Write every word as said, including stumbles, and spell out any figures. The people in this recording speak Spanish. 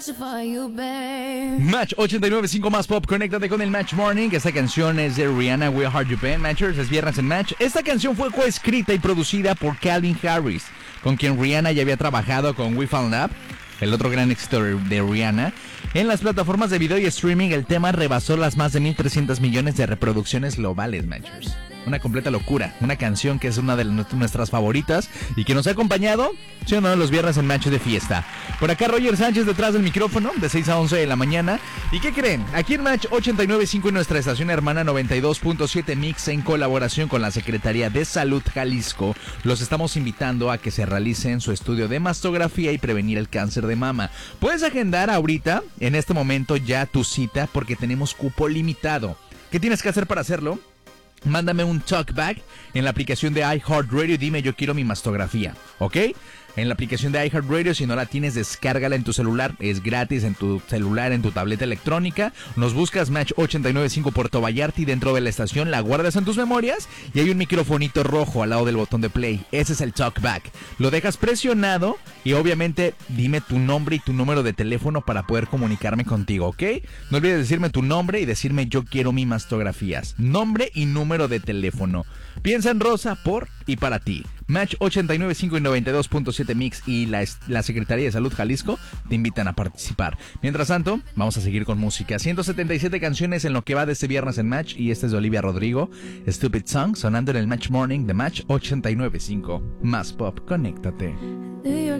Match ochenta y nueve punto cinco más pop, conéctate con el Match Morning. Esta canción es de Rihanna, We Hard You Been. Matchers, es viernes en Match. Esta canción fue coescrita y producida por Calvin Harris, con quien Rihanna ya había trabajado con We Found Love, el otro gran éxito de Rihanna. En las plataformas de video y streaming, el tema rebasó las más de mil trescientos millones de reproducciones globales, Matchers. Una completa locura, una canción que es una de nuestras favoritas y que nos ha acompañado, sí o no, los viernes en Match de fiesta. Por acá Roger Sánchez detrás del micrófono, de seis a once de la mañana. ¿Y qué creen? Aquí en Match ochenta y nueve punto cinco y nuestra estación hermana noventa y dos punto siete Mix, en colaboración con la Secretaría de Salud Jalisco, los estamos invitando a que se realicen su estudio de mastografía y prevenir el cáncer de mama. Puedes agendar ahorita, en este momento, ya tu cita, porque tenemos cupo limitado. ¿Qué tienes que hacer para hacerlo? Mándame un talkback en la aplicación de iHeartRadio y dime yo quiero mi mastografía, ¿ok? En la aplicación de iHeartRadio, si no la tienes, descárgala en tu celular, es gratis en tu celular, en tu tableta electrónica. Nos buscas Match ochenta y nueve punto cinco Puerto Vallarta y dentro de la estación la guardas en tus memorias y hay un microfonito rojo al lado del botón de play. Ese es el talkback. Lo dejas presionado y obviamente dime tu nombre y tu número de teléfono para poder comunicarme contigo, ¿ok? No olvides decirme tu nombre y decirme yo quiero mis mastografías. Nombre y número de teléfono. Piensa en Rosa, por y para ti. Match ochenta y nueve punto cinco y noventa y dos punto siete Mix y la, la Secretaría de Salud Jalisco te invitan a participar. Mientras tanto, vamos a seguir con música. ciento setenta y siete canciones en lo que va de este viernes en Match, y este es de Olivia Rodrigo, Stupid Song, sonando en el Match Morning de Match ochenta y nueve punto cinco. Más pop, conéctate. New York